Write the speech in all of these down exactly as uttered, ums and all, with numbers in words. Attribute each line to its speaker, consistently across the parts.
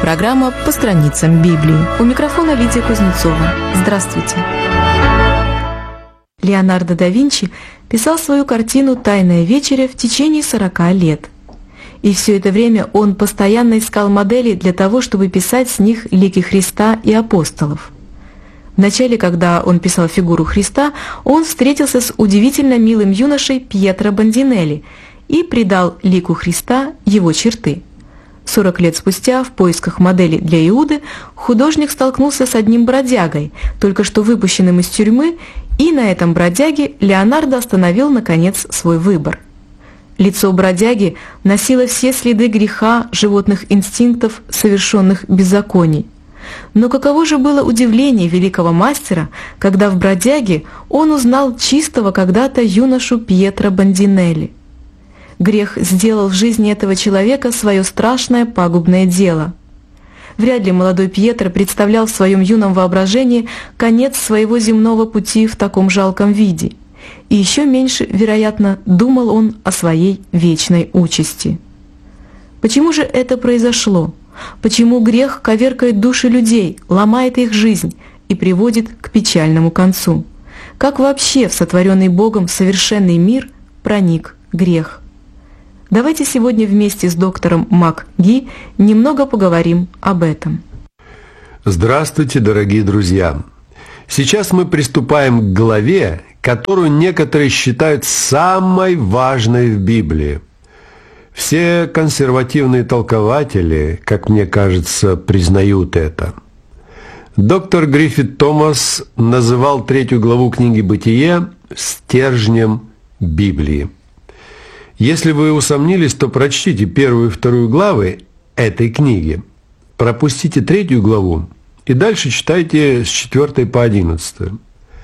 Speaker 1: программа «По страницам Библии». У микрофона Лидия Кузнецова. Здравствуйте. Леонардо да Винчи писал свою картину «Тайная вечеря» в течение сорока лет. И все это время он постоянно искал модели для того, чтобы писать с них лики Христа и апостолов. Вначале, когда он писал фигуру Христа, он встретился с удивительно милым юношей Пьетро Бондинелли и придал лику Христа его черты. Сорок лет спустя, в поисках модели для Иуды, художник столкнулся с одним бродягой, только что выпущенным из тюрьмы, и на этом бродяге Леонардо остановил, наконец, свой выбор. Лицо бродяги носило все следы греха, животных инстинктов, совершенных беззаконий. Но каково же было удивление великого мастера, когда в бродяге он узнал чистого когда-то юношу Пьетро Бондинелли. Грех сделал в жизни этого человека свое страшное пагубное дело. Вряд ли молодой Пьетро представлял в своем юном воображении конец своего земного пути в таком жалком виде, и еще меньше, вероятно, думал он о своей вечной участи. Почему же это произошло? Почему грех коверкает души людей, ломает их жизнь и приводит к печальному концу? Как вообще в сотворенный Богом совершенный мир проник грех? Давайте сегодня вместе с доктором МакГи немного поговорим об этом.
Speaker 2: Здравствуйте, дорогие друзья! Сейчас мы приступаем к главе, которую некоторые считают самой важной в Библии. Все консервативные толкователи, как мне кажется, признают это. Доктор Гриффит Томас называл третью главу книги «Бытие» стержнем Библии. Если вы усомнились, то прочтите первую и вторую главы этой книги, пропустите третью главу и дальше читайте с четвёртой по одиннадцатую.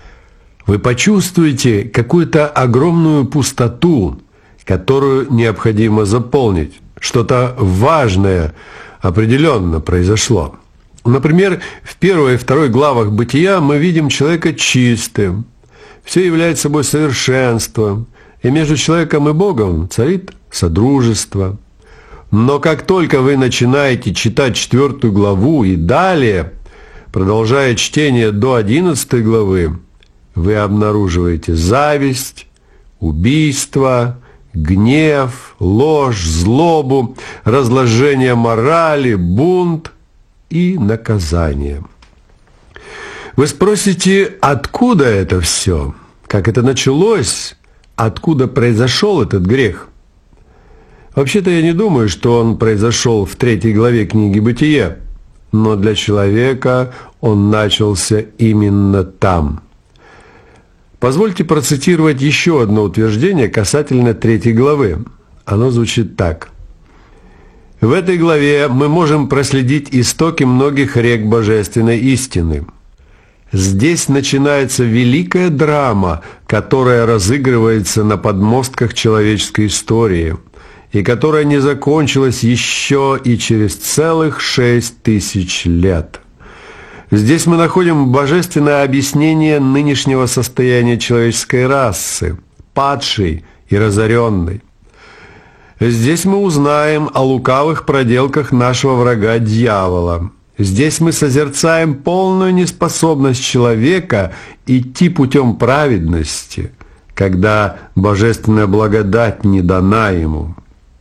Speaker 2: Вы почувствуете какую-то огромную пустоту, которую необходимо заполнить. Что-то важное определенно произошло. Например, в первой и второй главах «Бытия» мы видим человека чистым. Все является собой совершенство, и между человеком и Богом царит содружество. Но как только вы начинаете читать четвертую главу и далее, продолжая чтение до одиннадцатой главы, вы обнаруживаете зависть, убийство, гнев, ложь, злобу, разложение морали, бунт и наказание. Вы спросите, откуда это все? Как это началось? Откуда произошел этот грех? Вообще-то я не думаю, что он произошел в третьей главе книги «Бытие», но для человека он начался именно там. Позвольте процитировать еще одно утверждение касательно третьей главы. Оно звучит так. В этой главе мы можем проследить истоки многих рек божественной истины. Здесь начинается великая драма, которая разыгрывается на подмостках человеческой истории, и которая не закончилась еще и через целых шесть тысяч лет. Здесь мы находим божественное объяснение нынешнего состояния человеческой расы, падшей и разоренной. Здесь мы узнаем о лукавых проделках нашего врага дьявола. Здесь мы созерцаем полную неспособность человека идти путем праведности, когда божественная благодать не дана ему.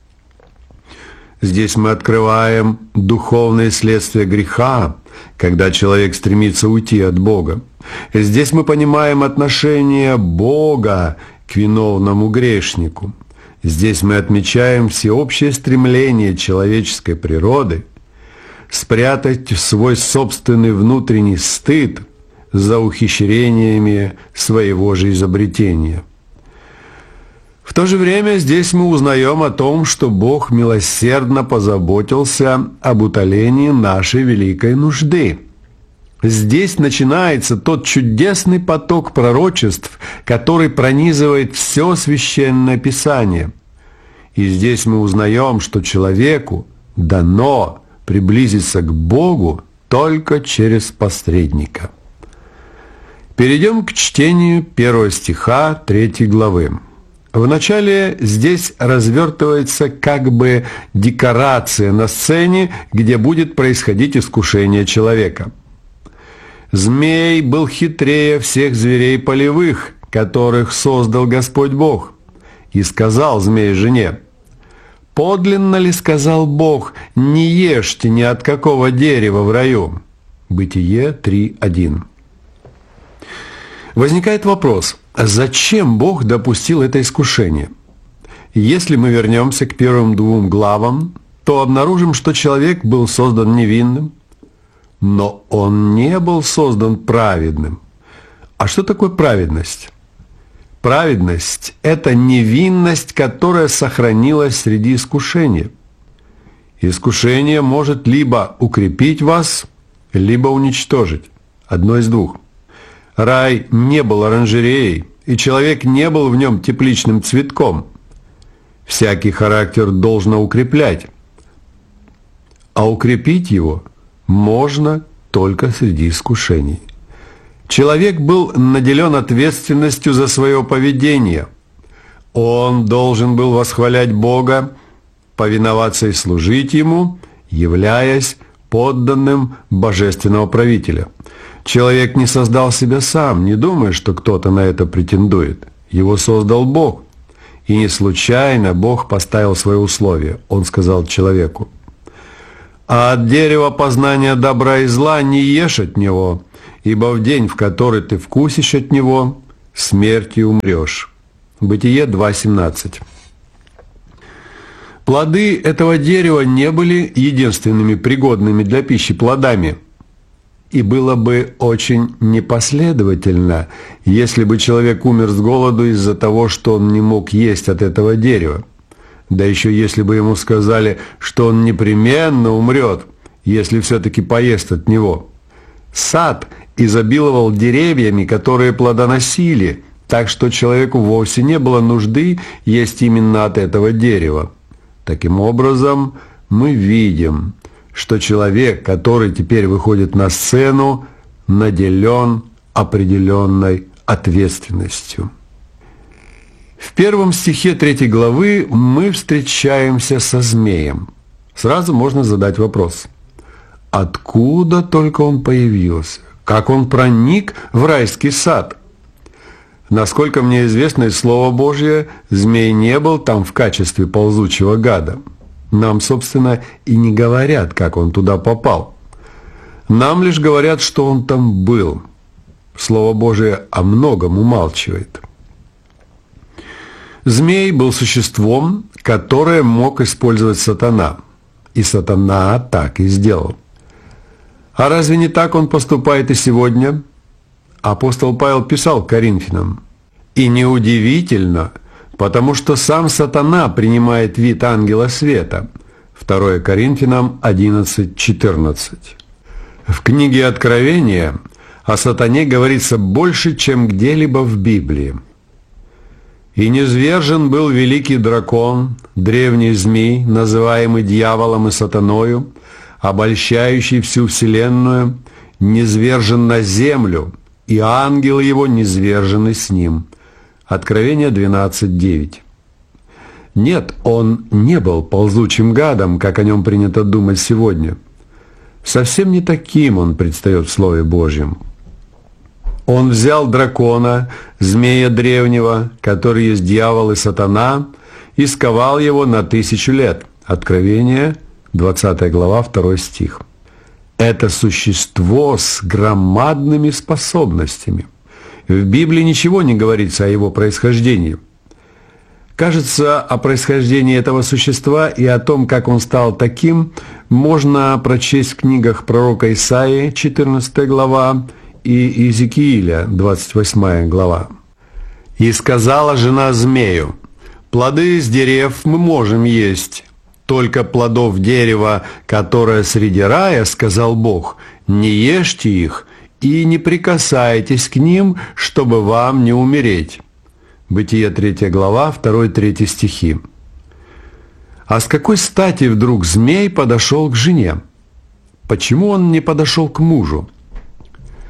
Speaker 2: Здесь мы открываем духовные следствия греха, когда человек стремится уйти от Бога. Здесь мы понимаем отношение Бога к виновному грешнику. Здесь мы отмечаем всеобщее стремление человеческой природы спрятать свой собственный внутренний стыд за ухищрениями своего же изобретения. В то же время здесь мы узнаем о том, что Бог милосердно позаботился об утолении нашей великой нужды. Здесь начинается тот чудесный поток пророчеств, который пронизывает все Священное Писание. И здесь мы узнаем, что человеку дано приблизиться к Богу только через посредника. Перейдем к чтению первого стиха третьей главы. Вначале здесь развертывается как бы декорация на сцене, где будет происходить искушение человека. Змей был хитрее всех зверей полевых, которых создал Господь Бог. И сказал змей жене: «Подлинно ли сказал Бог, не ешьте ни от какого дерева в раю?» Бытие три один. Возникает вопрос, зачем Бог допустил это искушение? Если мы вернемся к первым двум главам, то обнаружим, что человек был создан невинным, но он не был создан праведным. А что такое праведность? Праведность – это невинность, которая сохранилась среди искушения. Искушение может либо укрепить вас, либо уничтожить. Одно из двух. Рай не был оранжереей, и человек не был в нем тепличным цветком. Всякий характер должно укреплять, а укрепить его можно только среди искушений. Человек был наделен ответственностью за свое поведение. Он должен был восхвалять Бога, повиноваться и служить Ему, являясь подданным божественного правителя. Человек не создал себя сам, не думая, что кто-то на это претендует. Его создал Бог. И не случайно Бог поставил свои условия. Он сказал человеку: «А от дерева познания добра и зла не ешь от него, ибо в день, в который ты вкусишь от него, смертью умрешь». Бытие два семнадцать. Плоды этого дерева не были единственными пригодными для пищи плодами. И было бы очень непоследовательно, если бы человек умер с голоду из-за того, что он не мог есть от этого дерева. Да еще если бы ему сказали, что он непременно умрет, если все-таки поест от него. Сад изобиловал деревьями, которые плодоносили, так что человеку вовсе не было нужды есть именно от этого дерева. Таким образом, мы видим, что человек, который теперь выходит на сцену, наделен определенной ответственностью. В первом стихе третьей главы мы встречаемся со змеем. Сразу можно задать вопрос: откуда только он появился? Как он проник в райский сад? Насколько мне известно из Слова Божия, змей не был там в качестве ползучего гада. Нам, собственно, и не говорят, как он туда попал. Нам лишь говорят, что он там был. Слово Божие о многом умалчивает. Змей был существом, которое мог использовать сатана. И сатана так и сделал. А разве не так он поступает и сегодня? Апостол Павел писал Коринфянам: «И неудивительно, потому что сам сатана принимает вид ангела света». второе Коринфянам одиннадцать четырнадцать. В книге Откровения о сатане говорится больше, чем где-либо в Библии. «И низвержен был великий дракон, древний змей, называемый дьяволом и сатаною, обольщающий всю вселенную, низвержен на землю, и ангелы его низвержены с ним». Откровение двенадцать девять. Нет, он не был ползучим гадом, как о нем принято думать сегодня. Совсем не таким он предстает в Слове Божьем. Он взял дракона, змея древнего, который есть дьявол и сатана, и сковал его на тысячу лет. Откровение, двадцатая глава, второй стих. Это существо с громадными способностями. В Библии ничего не говорится о его происхождении. Кажется, о происхождении этого существа и о том, как он стал таким, можно прочесть в книгах пророка Исаии, четырнадцатая глава, и Иезекииля, двадцать восьмая глава. «И сказала жена змею: плоды с дерев мы можем есть, только плодов дерева, которое среди рая, сказал Бог, не ешьте их и не прикасайтесь к ним, чтобы вам не умереть». Бытие третья глава, второй-третий стихи. А с какой стати вдруг змей подошел к жене? Почему он не подошел к мужу?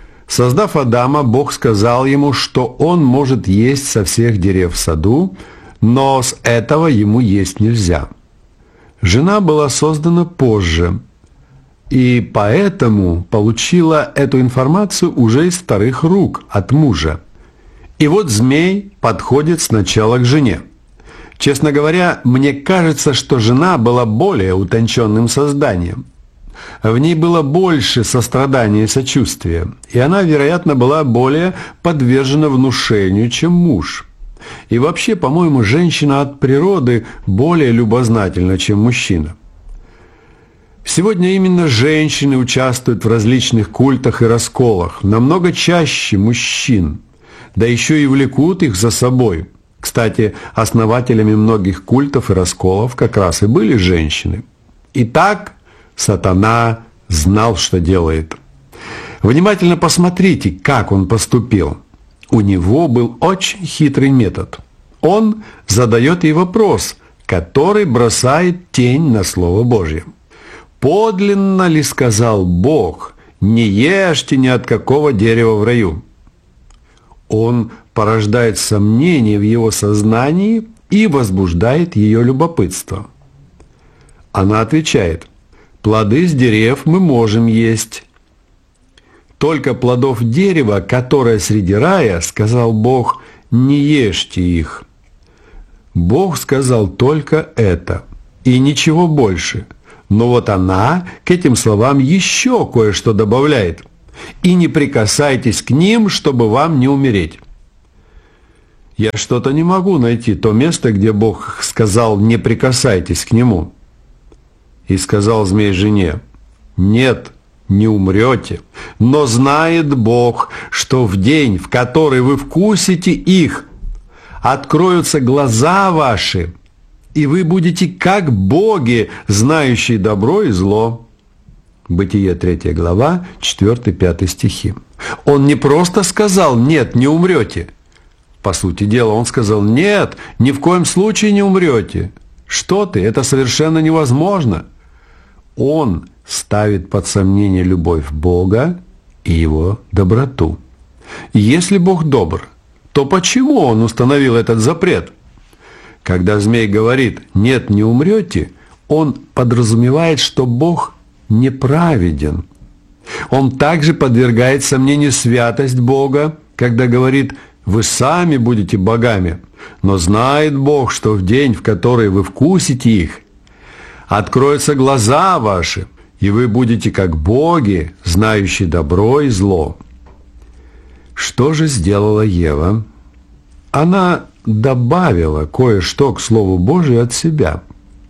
Speaker 2: Создав Адама, Бог сказал ему, что он может есть со всех дерев в саду, но с этого ему есть нельзя. Жена была создана позже, и поэтому получила эту информацию уже из вторых рук от мужа. И вот змей подходит сначала к жене. Честно говоря, мне кажется, что жена была более утонченным созданием. В ней было больше сострадания и сочувствия, и она, вероятно, была более подвержена внушению, чем муж. И вообще, по-моему, женщина от природы более любознательна, чем мужчина. Сегодня именно женщины участвуют в различных культах и расколах, намного чаще мужчин, да еще и влекут их за собой. Кстати, основателями многих культов и расколов как раз и были женщины. Итак, сатана знал, что делает. Внимательно посмотрите, как он поступил. У него был очень хитрый метод. Он задает ей вопрос, который бросает тень на Слово Божье. «Подлинно ли сказал Бог, не ешьте ни от какого дерева в раю?» Он порождает сомнения в его сознании и возбуждает ее любопытство. Она отвечает: «Плоды с деревьев мы можем есть. Только плодов дерева, которое среди рая, сказал Бог, не ешьте их». Бог сказал только это и ничего больше. Но вот она к этим словам еще кое-что добавляет: «И не прикасайтесь к ним, чтобы вам не умереть». Я что-то не могу найти то место, где Бог сказал «не прикасайтесь к нему». И сказал змей жене: «Нет, не умрете, но знает Бог, что в день, в который вы вкусите их, откроются глаза ваши, и вы будете как боги, знающие добро и зло». Бытие третья глава, четыре-пять стихи. Он не просто сказал «нет, не умрете». По сути дела, он сказал: «Нет, ни в коем случае не умрете». Что ты, это совершенно невозможно. Он ставит под сомнение любовь Бога и его доброту. Если Бог добр, то почему он установил этот запрет? Когда змей говорит «нет, не умрете», он подразумевает, что Бог неправеден. Он также подвергает сомнению святость Бога, когда говорит «вы сами будете богами», но знает Бог, что в день, в который вы вкусите их, откроются глаза ваши, и вы будете как боги, знающие добро и зло. Что же сделала Ева? Она добавила кое-что к Слову Божию от себя.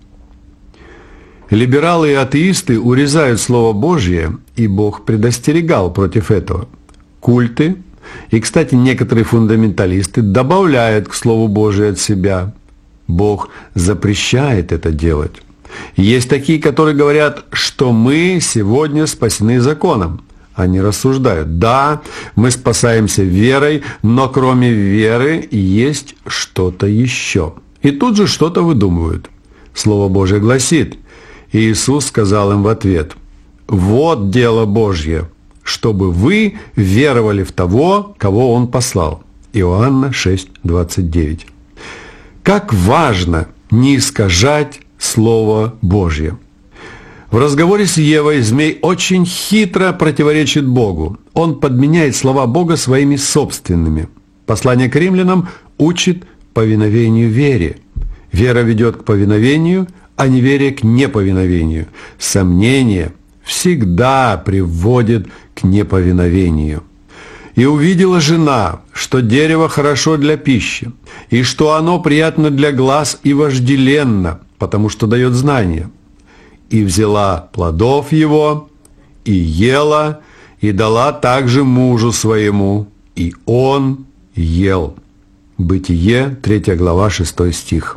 Speaker 2: Либералы и атеисты урезают Слово Божье, и Бог предостерегал против этого. Культы и, кстати, некоторые фундаменталисты добавляют к Слову Божию от себя. Бог запрещает это делать. Есть такие, которые говорят, что мы сегодня спасены законом. Они рассуждают: да, мы спасаемся верой, но кроме веры есть что-то еще. И тут же что-то выдумывают. Слово Божие гласит: Иисус сказал им в ответ: «Вот дело Божье, чтобы вы веровали в того, кого Он послал». Иоанна шесть двадцать девять. Как важно не искажать Слово Божье. В разговоре с Евой змей очень хитро противоречит Богу. Он подменяет слова Бога своими собственными. Послание к римлянам учит повиновению вере. Вера ведет к повиновению, а неверие к неповиновению. Сомнение всегда приводит к неповиновению. «И увидела жена, что дерево хорошо для пищи, и что оно приятно для глаз и вожделенно, потому что дает знания. И взяла плодов его, и ела, и дала также мужу своему, и он ел». Бытие, третья глава, шестой стих.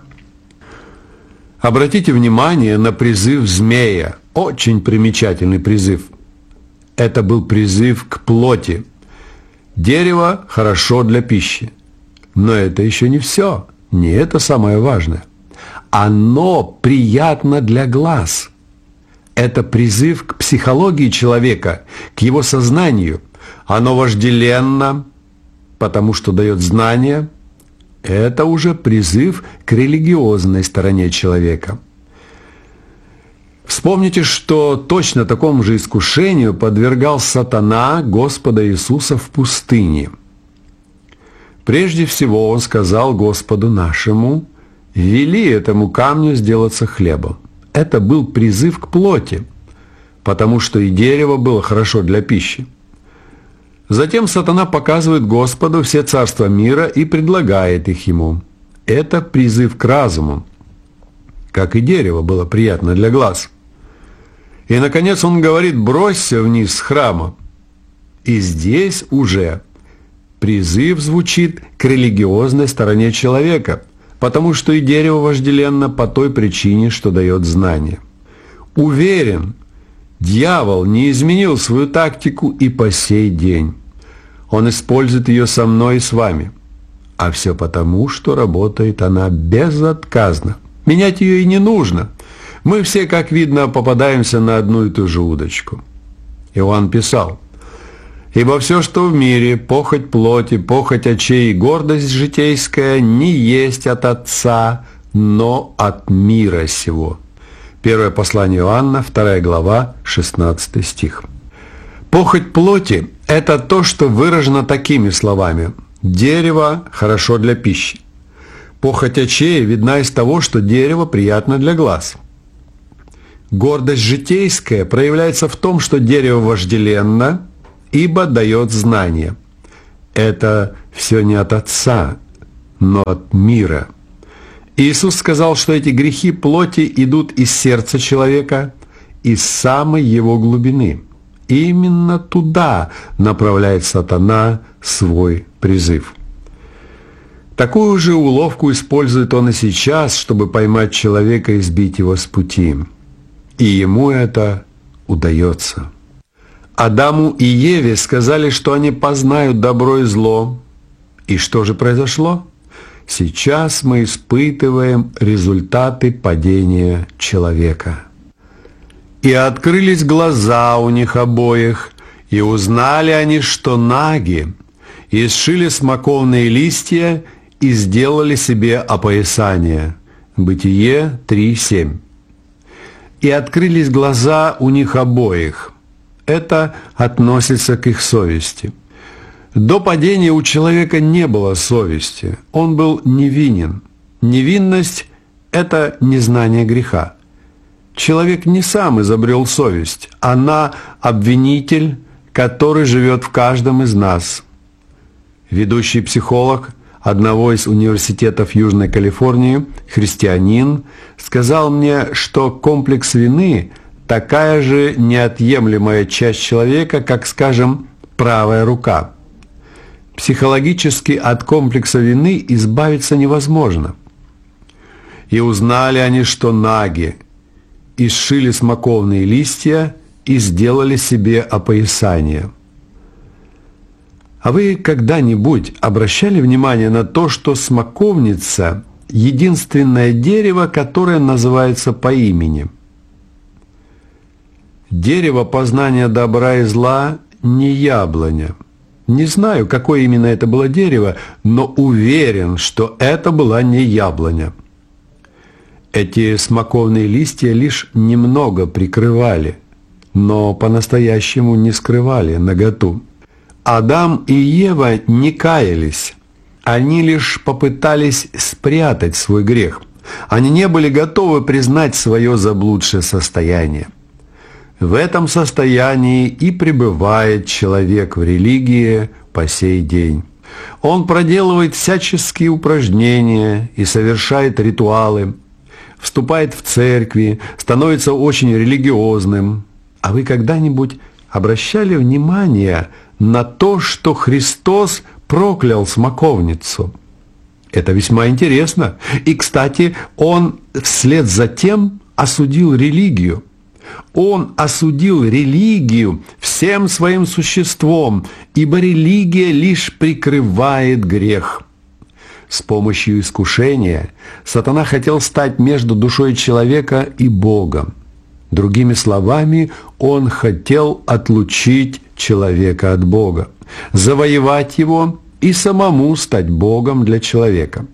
Speaker 2: Обратите внимание на призыв змея. Очень примечательный призыв. Это был призыв к плоти. Дерево хорошо для пищи. Но это еще не все. Не это самое важное. Оно приятно для глаз. Это призыв к психологии человека, к его сознанию. Оно вожделенно, потому что дает знания. Это уже призыв к религиозной стороне человека. Вспомните, что точно такому же искушению подвергал сатана Господа Иисуса в пустыне. Прежде всего он сказал Господу нашему: «Вели этому камню сделаться хлебом». Это был призыв к плоти, потому что и дерево было хорошо для пищи. Затем сатана показывает Господу все царства мира и предлагает их ему. Это призыв к разуму, как и дерево было приятно для глаз. И, наконец, он говорит: «Бросься вниз с храма». И здесь уже призыв звучит к религиозной стороне человека, потому что и дерево вожделенно по той причине, что дает знание. Уверен, дьявол не изменил свою тактику и по сей день. Он использует ее со мной и с вами. А все потому, что работает она безотказно. Менять ее и не нужно. Мы все, как видно, попадаемся на одну и ту же удочку. Иоанн писал: «Ибо все, что в мире, похоть плоти, похоть очей и гордость житейская, не есть от Отца, но от мира сего». Первое послание Иоанна, вторая глава, шестнадцатый стих. Похоть плоти – это то, что выражено такими словами: «Дерево хорошо для пищи». Похоть очей видна из того, что дерево приятно для глаз. Гордость житейская проявляется в том, что дерево вожделенно, ибо дает знание. Это все не от Отца, но от мира. Иисус сказал, что эти грехи плоти идут из сердца человека, из самой его глубины. Именно туда направляет сатана свой призыв. Такую же уловку использует он и сейчас, чтобы поймать человека и сбить его с пути. И ему это удается. Адаму и Еве сказали, что они познают добро и зло. И что же произошло? Сейчас мы испытываем результаты падения человека. «И открылись глаза у них обоих, и узнали они, что наги, и сшили смоковные листья, и сделали себе опоясание». Бытие три семь. «И открылись глаза у них обоих». Это относится к их совести. До падения у человека не было совести, он был невинен. Невинность – это незнание греха. Человек не сам изобрел совесть, она – обвинитель, который живет в каждом из нас. Ведущий психолог одного из университетов Южной Калифорнии, христианин, сказал мне, что комплекс вины – такая же неотъемлемая часть человека, как, скажем, правая рука. Психологически от комплекса вины избавиться невозможно. «И узнали они, что наги, и сшили смоковные листья, и сделали себе опоясание». А вы когда-нибудь обращали внимание на то, что смоковница – единственное дерево, которое называется по имени? Дерево познания добра и зла не яблоня. Не знаю, какое именно это было дерево, но уверен, что это была не яблоня. Эти смоковные листья лишь немного прикрывали, но по-настоящему не скрывали наготу. Адам и Ева не каялись, они лишь попытались спрятать свой грех. Они не были готовы признать свое заблудшее состояние. В этом состоянии и пребывает человек в религии по сей день. Он проделывает всяческие упражнения и совершает ритуалы, вступает в церкви, становится очень религиозным. А вы когда-нибудь обращали внимание на то, что Христос проклял смоковницу? Это весьма интересно. И, кстати, Он вслед за тем осудил религию. Он осудил религию всем своим существом, ибо религия лишь прикрывает грех. С помощью искушения сатана хотел стать между душой человека и Богом. Другими словами, он хотел отлучить человека от Бога, завоевать его и самому стать Богом для человека.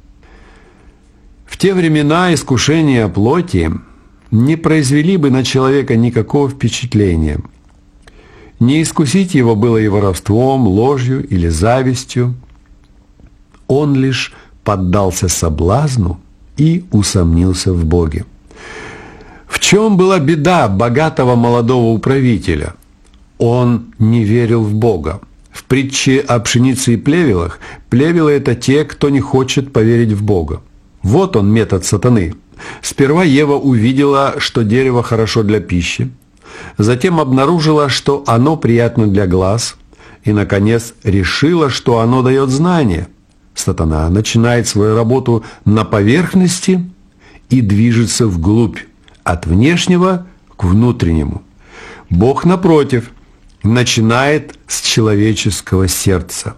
Speaker 2: В те времена искушения плоти не произвели бы на человека никакого впечатления. Не искусить его было и воровством, ложью или завистью. Он лишь поддался соблазну и усомнился в Боге. В чем была беда богатого молодого управителя? Он не верил в Бога. В притче о пшенице и плевелах плевелы – это те, кто не хочет поверить в Бога. Вот он метод сатаны. Сперва Ева увидела, что дерево хорошо для пищи, затем обнаружила, что оно приятно для глаз, и, наконец, решила, что оно дает знания. Сатана начинает свою работу на поверхности и движется вглубь, от внешнего к внутреннему. Бог, напротив, начинает с человеческого сердца.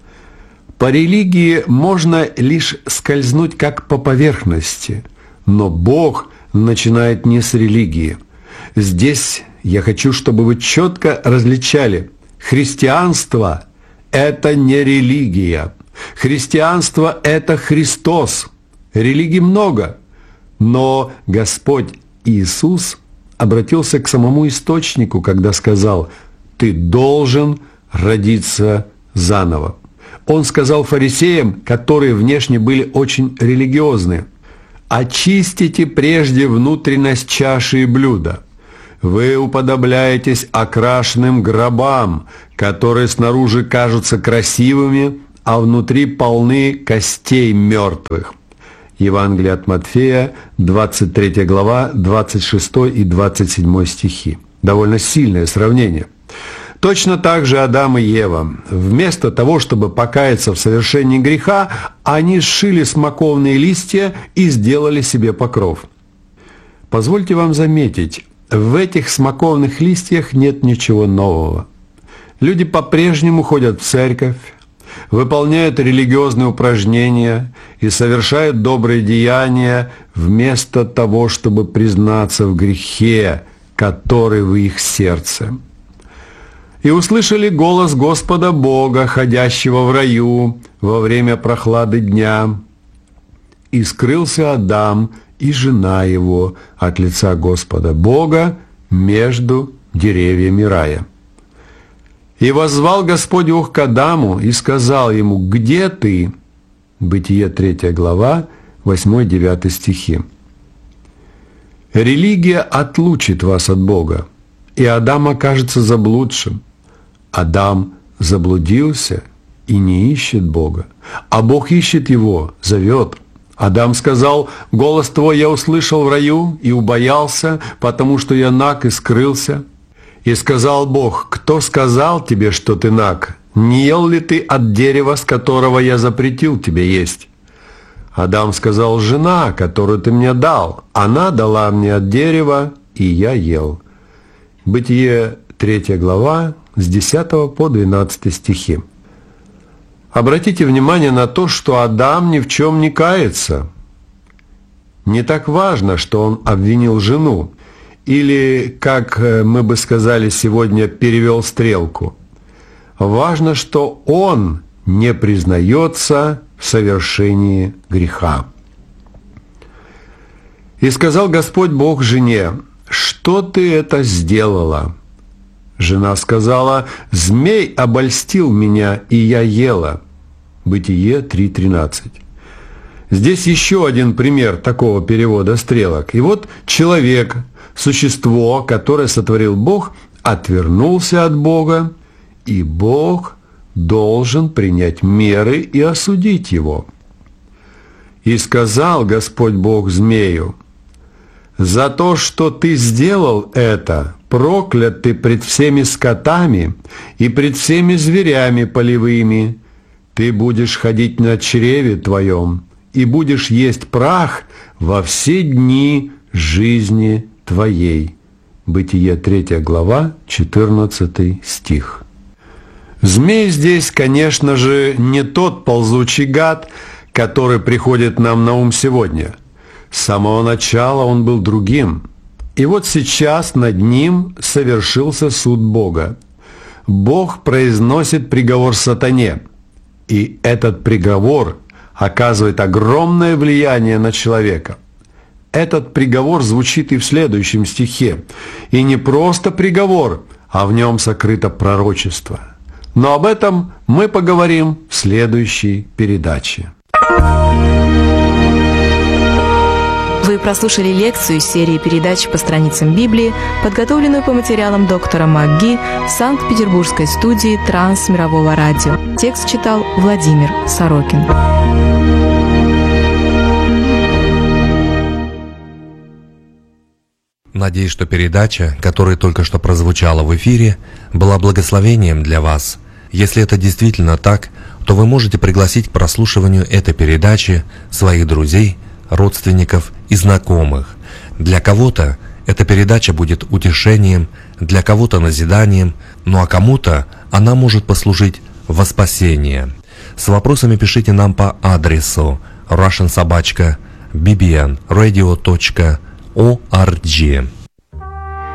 Speaker 2: По религии можно лишь скользнуть как по поверхности, но Бог начинает не с религии. Здесь я хочу, чтобы вы четко различали. Христианство – это не религия. Христианство – это Христос. Религий много, но Господь Иисус обратился к самому источнику, когда сказал: «Ты должен родиться заново». Он сказал фарисеям, которые внешне были очень религиозны: «Очистите прежде внутренность чаши и блюда. Вы уподобляетесь окрашенным гробам, которые снаружи кажутся красивыми, а внутри полны костей мертвых». Евангелие от Матфея, двадцать третья глава, двадцать шестой и двадцать седьмой стихи. Довольно сильное сравнение. Точно так же Адам и Ева. Вместо того, чтобы покаяться в совершении греха, они сшили смоковные листья и сделали себе покров. Позвольте вам заметить, в этих смоковных листьях нет ничего нового. Люди по-прежнему ходят в церковь, выполняют религиозные упражнения и совершают добрые деяния вместо того, чтобы признаться в грехе, который в их сердце. «И услышали голос Господа Бога, ходящего в раю во время прохлады дня. И скрылся Адам и жена его от лица Господа Бога между деревьями рая. И воззвал Господь Бог к Адаму и сказал ему: где ты?» Бытие третья глава, восьмой-девятый стихи. Религия отлучит вас от Бога, и Адам окажется заблудшим. Адам заблудился и не ищет Бога, а Бог ищет его, зовет. Адам сказал: «Голос твой я услышал в раю и убоялся, потому что я наг и скрылся». И сказал Бог: «Кто сказал тебе, что ты наг? Не ел ли ты от дерева, с которого я запретил тебе есть?» Адам сказал: «Жена, которую ты мне дал, она дала мне от дерева, и я ел». Бытие третья глава, с десятого по двенадцатый стихи. Обратите внимание на то, что Адам ни в чем не кается. Не так важно, что он обвинил жену, или, как мы бы сказали сегодня, перевел стрелку. Важно, что он не признается в совершении греха. «И сказал Господь Бог жене: что ты это сделала?» Жена сказала: «Змей обольстил меня, и я ела». Бытие три тринадцать. Здесь еще один пример такого перевода стрелок. И вот человек, существо, которое сотворил Бог, отвернулся от Бога, и Бог должен принять меры и осудить его. «И сказал Господь Бог змею: за то, что ты сделал это, проклят ты пред всеми скотами и пред всеми зверями полевыми. Ты будешь ходить на чреве твоем и будешь есть прах во все дни жизни твоей». Бытие третья глава, четырнадцатый стих. Змей здесь, конечно же, не тот ползучий гад, который приходит нам на ум сегодня. С самого начала он был другим. И вот сейчас над ним совершился суд Бога. Бог произносит приговор сатане. И этот приговор оказывает огромное влияние на человека. Этот приговор звучит и в следующем стихе. И не просто приговор, а в нем сокрыто пророчество. Но об этом мы поговорим в следующей передаче.
Speaker 1: Вы прослушали лекцию из серии передач по страницам Библии, подготовленную по материалам доктора МакГи в Санкт-Петербургской студии Трансмирового радио. Текст читал Владимир Сорокин.
Speaker 3: Надеюсь, что передача, которая только что прозвучала в эфире, была благословением для вас. Если это действительно так, то вы можете пригласить к прослушиванию этой передачи своих друзей, родственников и знакомых. Для кого-то эта передача будет утешением, для кого-то назиданием, ну а кому-то она может послужить во спасение. С вопросами пишите нам по адресу russian собака би би эн радио точка орг.